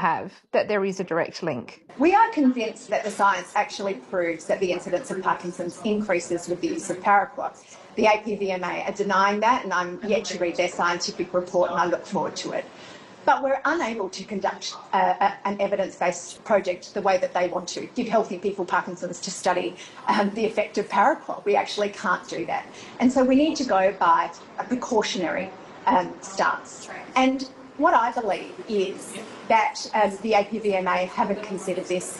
have that there is a direct link? We are convinced that the science actually proves that the incidence of Parkinson's increases with the use of paraquat. The APVMA are denying that, and I'm yet to read their scientific report, and I look forward to it. But we're unable to conduct an evidence-based project the way that they want to, give healthy people Parkinson's to study the effect of paraquat. We actually can't do that. And so we need to go by a precautionary stance. And what I believe is that the APVMA haven't considered this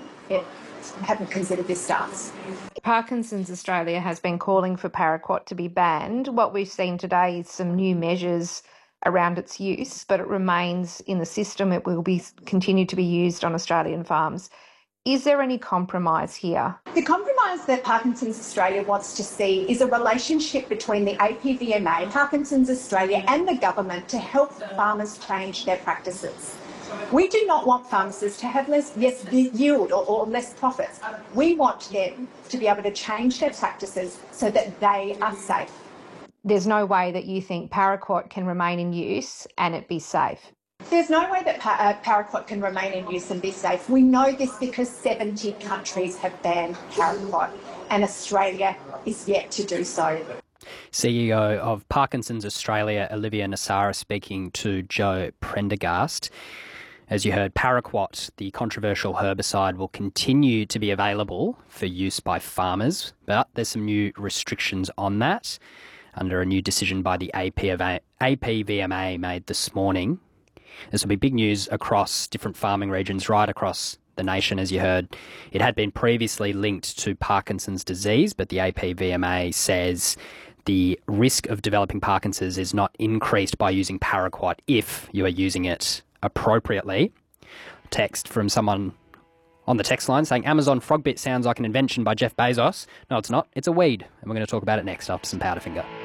stance. Parkinson's Australia has been calling for paraquat to be banned. What we've seen today is some new measures around its use, but it remains in the system. It will continue to be used on Australian farms. Is there any compromise here? The compromise that Parkinson's Australia wants to see is a relationship between the APVMA, Parkinson's Australia and the government to help farmers change their practices. We do not want farmers to have less yield or less profits. We want them to be able to change their practices so that they are safe. There's no way that you think paraquat can remain in use and it be safe? There's no way that paraquat can remain in use and be safe. We know this because 70 countries have banned paraquat and Australia is yet to do so. CEO of Parkinson's Australia, Olivia Nassara, speaking to Joe Prendergast. As you heard, paraquat, the controversial herbicide, will continue to be available for use by farmers, but there's some new restrictions on that under a new decision by the APVMA made this morning. This will be big news across different farming regions right across the nation. As you heard, it had been previously linked to Parkinson's disease, but the APVMA says the risk of developing Parkinson's is not increased by using paraquat if you are using it appropriately. Text from someone on the text line saying Amazon Frogbit sounds like an invention by Jeff Bezos. No, it's not. It's a weed. And we're going to talk about it next after some Powderfinger.